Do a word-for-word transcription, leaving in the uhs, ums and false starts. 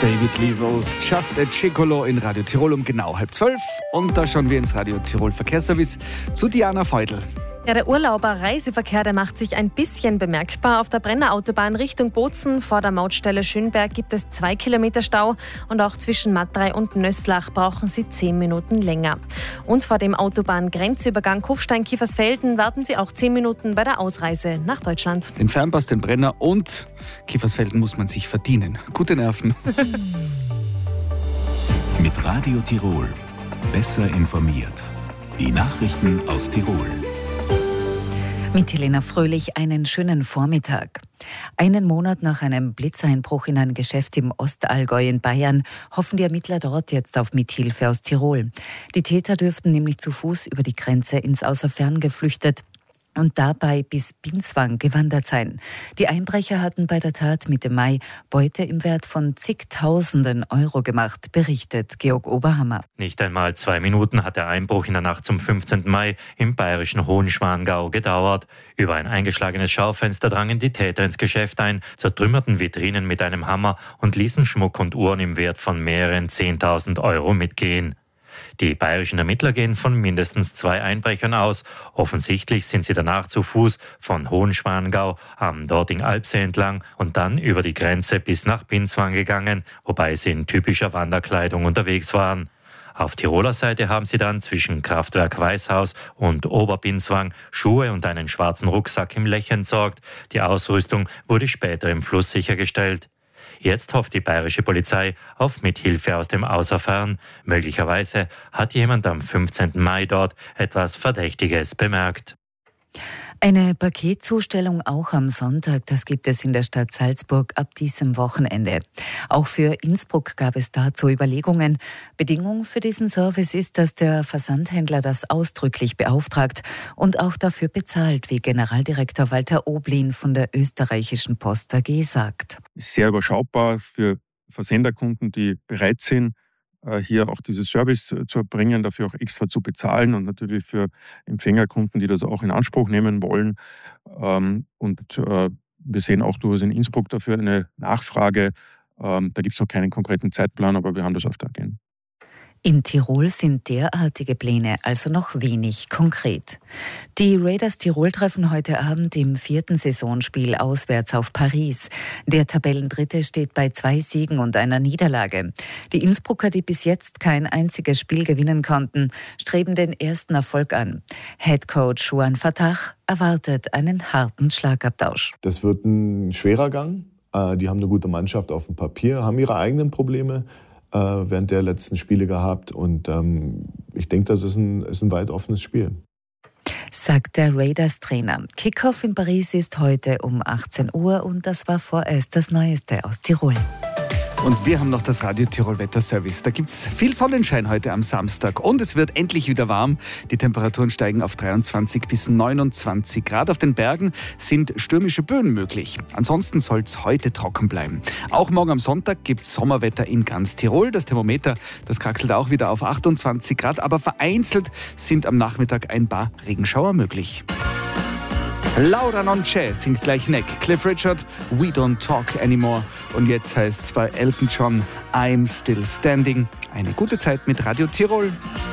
David Lee Rose, Just a Gigolo in Radio Tirol um genau halb zwölf. Und da schauen wir ins Radio Tirol Verkehrsservice zu Diana Feudel. Ja, der Urlauber-Reiseverkehr, der macht sich ein bisschen bemerkbar. Auf der Brenner Autobahn Richtung Bozen vor der Mautstelle Schönberg gibt es zwei Kilometer Stau und auch zwischen Matrei und Nösslach brauchen Sie zehn Minuten länger. Und vor dem Autobahn-Grenzübergang Kufstein-Kiefersfelden warten Sie auch zehn Minuten bei der Ausreise nach Deutschland. Den Fernpass, den Brenner und Kiefersfelden muss man sich verdienen. Gute Nerven. Mit Radio Tirol. Besser informiert. Die Nachrichten aus Tirol. Mit Helena Fröhlich einen schönen Vormittag. Einen Monat nach einem Blitzeinbruch in ein Geschäft im Ostallgäu in Bayern hoffen die Ermittler dort jetzt auf Mithilfe aus Tirol. Die Täter dürften nämlich zu Fuß über die Grenze ins Außerfern geflüchtet und dabei bis Binswang gewandert sein. Die Einbrecher hatten bei der Tat Mitte Mai Beute im Wert von zigtausenden Euro gemacht, berichtet Georg Oberhammer. Nicht einmal zwei Minuten hat der Einbruch in der Nacht zum fünfzehnten Mai im bayerischen Hohenschwangau gedauert. Über ein eingeschlagenes Schaufenster drangen die Täter ins Geschäft ein, zertrümmerten Vitrinen mit einem Hammer und ließen Schmuck und Uhren im Wert von mehreren zehntausend Euro mitgehen. Die bayerischen Ermittler gehen von mindestens zwei Einbrechern aus. Offensichtlich sind sie danach zu Fuß von Hohenschwangau am Dorting-Alpsee entlang und dann über die Grenze bis nach Binswang gegangen, wobei sie in typischer Wanderkleidung unterwegs waren. Auf Tiroler Seite haben sie dann zwischen Kraftwerk Weißhaus und Oberbinswang Schuhe und einen schwarzen Rucksack im Lech entsorgt. Die Ausrüstung wurde später im Fluss sichergestellt. Jetzt hofft die bayerische Polizei auf Mithilfe aus dem Außerfern. Möglicherweise hat jemand am fünfzehnten Mai dort etwas Verdächtiges bemerkt. Eine Paketzustellung auch am Sonntag, das gibt es in der Stadt Salzburg ab diesem Wochenende. Auch für Innsbruck gab es dazu Überlegungen. Bedingung für diesen Service ist, dass der Versandhändler das ausdrücklich beauftragt und auch dafür bezahlt, wie Generaldirektor Walter Oblin von der österreichischen Post A G sagt. Sehr überschaubar für Versenderkunden, die bereit sind, hier auch dieses Service zu erbringen, dafür auch extra zu bezahlen und natürlich für Empfängerkunden, die das auch in Anspruch nehmen wollen. Und wir sehen auch durchaus in Innsbruck dafür eine Nachfrage. Da gibt es noch keinen konkreten Zeitplan, aber wir haben das auf der Agenda. In Tirol sind derartige Pläne also noch wenig konkret. Die Raiders Tirol treffen heute Abend im vierten Saisonspiel auswärts auf Paris. Der Tabellendritte steht bei zwei Siegen und einer Niederlage. Die Innsbrucker, die bis jetzt kein einziges Spiel gewinnen konnten, streben den ersten Erfolg an. Headcoach Juan Fatah erwartet einen harten Schlagabtausch. Das wird ein schwerer Gang. Die haben eine gute Mannschaft auf dem Papier, haben ihre eigenen Probleme während der letzten Spiele gehabt. Und ähm, ich denke, das ist ein, ist ein weit offenes Spiel. Sagt der Raiders-Trainer. Kickoff in Paris ist heute um achtzehn Uhr und das war vorerst das Neueste aus Tirol. Und wir haben noch das Radio Tirol Wetterservice. Da gibt es viel Sonnenschein heute am Samstag und es wird endlich wieder warm. Die Temperaturen steigen auf dreiundzwanzig bis neunundzwanzig Grad. Auf den Bergen sind stürmische Böen möglich. Ansonsten soll es heute trocken bleiben. Auch morgen am Sonntag gibt es Sommerwetter in ganz Tirol. Das Thermometer, das kraxelt auch wieder auf achtundzwanzig Grad, aber vereinzelt sind am Nachmittag ein paar Regenschauer möglich. Laura Nonche singt gleich Neck. Cliff Richard, We Don't Talk Anymore. Und jetzt heißt es bei Elton John, I'm Still Standing. Eine gute Zeit mit Radio Tirol.